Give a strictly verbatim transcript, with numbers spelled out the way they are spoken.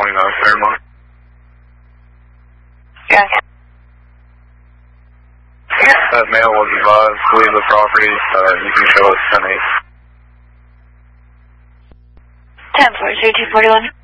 calling uh, Fairmont. Yes. That male was advised to leave the property. Uh, you can show us ten eight. ten forty-two, two forty-one.